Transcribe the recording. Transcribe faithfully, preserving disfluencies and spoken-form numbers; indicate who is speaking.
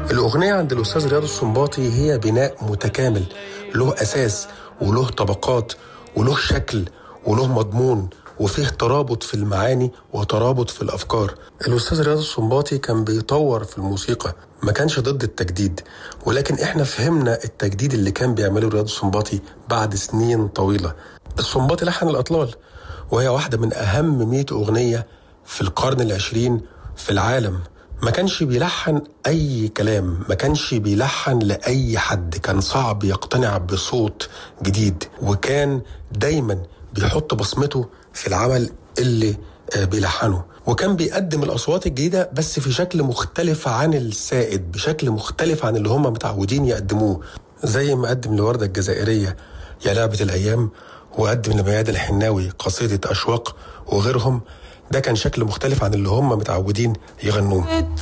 Speaker 1: الأغنية عند الأستاذ رياض السنباطي هي بناء متكامل، له أساس وله طبقات وله شكل وله مضمون، وفيه ترابط في المعاني وترابط في الأفكار. الأستاذ رياض السنباطي كان بيطور في الموسيقى، ما كانش ضد التجديد، ولكن احنا فهمنا التجديد اللي كان بيعمله رياض السنباطي بعد سنين طويلة. السنباطي لحن الأطلال، وهي واحدة من أهم مئة أغنية في القرن العشرين في العالم. ما كانش بيلحن أي كلام، ما كانش بيلحن لأي حد، كان صعب يقتنع بصوت جديد، وكان دايما بيحط بصمته في العمل اللي بيلحنه، وكان بيقدم الأصوات الجديدة بس في شكل مختلف عن السائد، بشكل مختلف عن اللي هم متعودين يقدموه، زي ما قدم لوردة الجزائرية يا لعبة الأيام، وقدم لمياد الحناوي قصيدة أشواق وغيرهم. ده كان شكل مختلف عن اللي هم متعودين يغنوه.